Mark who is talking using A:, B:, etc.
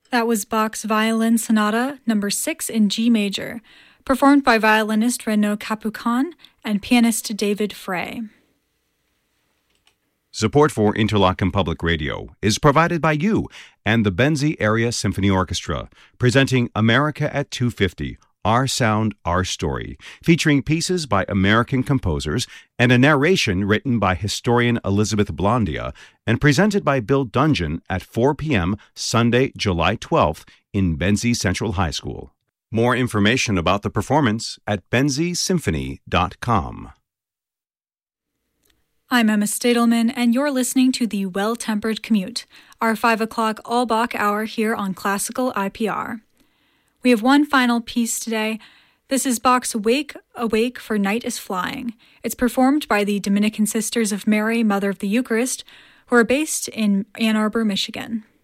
A: That was Bach's Violin Sonata No. 6 in G major, performed by violinist Renaud Capucon and pianist David Frey.
B: Support for Interlochen Public Radio is provided by you and the Benzie Area Symphony Orchestra, presenting America at 250, Our Sound, Our Story, featuring pieces by American composers and a narration written by historian Elizabeth Blondia and presented by Bill Dungeon at 4 p.m. Sunday, July 12th in Benzie Central High School. More information about the performance at benziesymphony.com.
A: I'm Emma Stadelman, and you're listening to the Well-Tempered Commute, our 5 o'clock all-Bach hour here on Classical IPR. We have one final piece today. This is Bach's Wake, Awake, for Night is Flying. It's performed by the Dominican Sisters of Mary, Mother of the Eucharist, who are based in Ann Arbor, Michigan.